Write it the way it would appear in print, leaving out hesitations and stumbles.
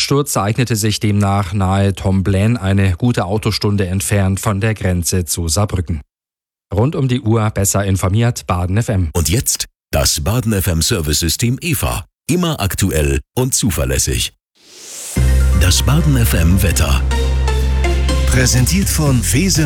Absturz ereignete sich demnach nahe Tomblaine, eine gute Autostunde entfernt von der Grenze zu Saarbrücken. Rund um die Uhr besser informiert, Baden FM. Und jetzt das Baden FM Service-System EVA. Immer aktuell und zuverlässig. Das Baden FM Wetter. Präsentiert von Feser